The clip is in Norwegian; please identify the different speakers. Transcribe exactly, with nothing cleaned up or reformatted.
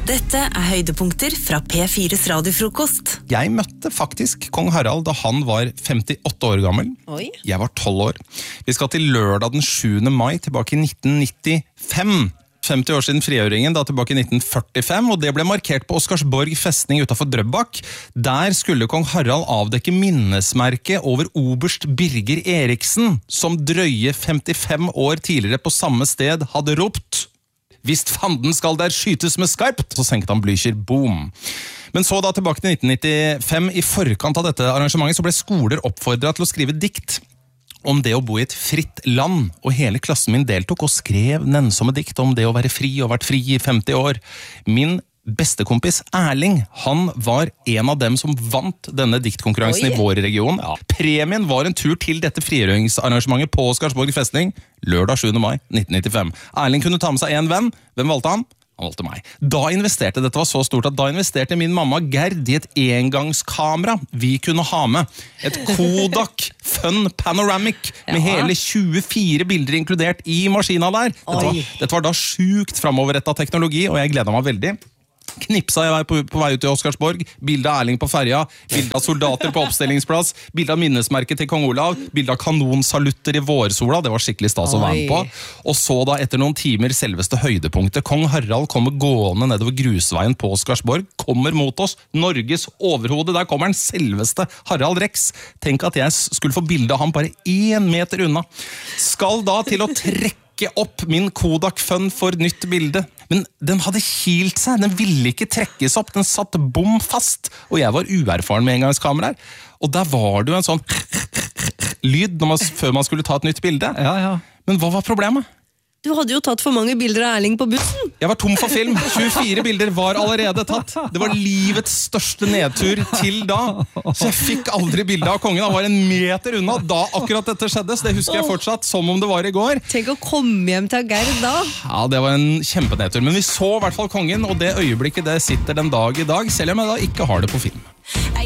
Speaker 1: Dette er høydepunkter fra P fires radiofrokost.
Speaker 2: Jeg møtte faktisk kong Harald da han var femtiåtte år gammel.
Speaker 1: Oi.
Speaker 2: Jeg var tolv år. Vi skal til lørdag den sjuende mai tilbake i nitten nittifem. femti år siden frigjøringen, da tilbake i nitten førtifem, og det ble markert på Oscarsborg festning utenfor Drøbak. Der skulle kong Harald avdekke minnesmerke over oberst Birger Eriksen, som drøye femtifem år tidligere på samme sted hadde ropt «Hvis fanden skal der skytes med skarpt», så senket han Blücher, boom. Men så da tilbake til nitten nittifem, i forkant av dette arrangementet, så ble skoler oppfordret til å skrive dikt om det å bo i et fritt land, og hele klassen min deltok og skrev nennsomme dikt om det å være fri og vært fri i femti år. Min bestekompis Erling, han var en av dem som vant denne diktkonkurransen
Speaker 1: Oi.
Speaker 2: i vår region. Ja. Premien var en tur til dette frigjøringsarrangementet på Oscarsborg festning, lørdag sjuende mai nitten nittifem. Erling kunne ta med seg en venn. Hvem valgte han? Han valgte meg. Da investerte, dette var så stort at da investerte min mamma Gerd i et engangskamera vi kunne ha med. Et Kodak Fun Panoramic med
Speaker 1: Ja.
Speaker 2: hele tjuefire bilder inkludert i maskina der. Dette var,
Speaker 1: Oi.
Speaker 2: dette var da sjukt fremoverrettet teknologi, og jeg gleder meg veldig. Knipsa jeg på, på vei ut til Oscarsborg, bilde av Erling på ferja, bilde av soldater på oppstillingsplass, bilde av minnesmerket til kong Olav, bilde av kanonsalutter i vårsola, det var skikkelig stas å være med på. Og så da etter noen timer selveste høydepunktet, kong Harald kommer gående nedover grusveien på Oscarsborg, kommer mot oss, Norges overhode, der kommer han selveste Harald Rex. Tenk at jeg skulle få bilde av ham bare en meter unna. Skal da til å trekke opp min Kodak Fun for nytt bilde. Men den hadde kilt seg, den ville ikke trekkes opp, den satt bom fast, og jeg var uerfaren med engangskameraer. Og der var det jo en sånn lyd når man, før man skulle ta et nytt bilde.
Speaker 3: Ja, ja.
Speaker 2: Men hva var problemet?
Speaker 4: Du hadde jo tatt for mange bilder av Erling på bussen.
Speaker 2: Jeg var tom for film. tjuefire bilder var allerede tatt. Det var livets største nedtur til da. Så jeg fikk aldri bilde av kongen. Han var en meter unna da akkurat dette skjedde, så det husker jeg fortsatt som om det var i går.
Speaker 4: Tenk å komme hjem til Gerd da.
Speaker 2: Ja, det var en kjempenedtur. Men vi så i hvert fall kongen, og det øyeblikket det sitter den dag i dag, selv om jeg da ikke har det på film.